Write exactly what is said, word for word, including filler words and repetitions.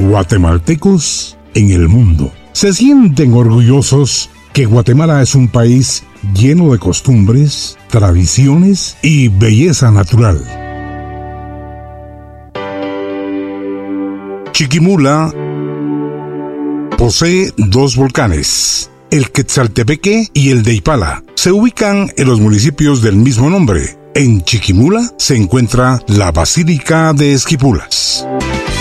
guatemaltecos en el mundo. Se sienten orgullosos que Guatemala es un país lleno de costumbres, tradiciones y belleza natural. Chiquimula posee dos volcanes, el Quetzaltepeque y el de Ipala. Se ubican en los municipios del mismo nombre. En Chiquimula se encuentra la Basílica de Esquipulas.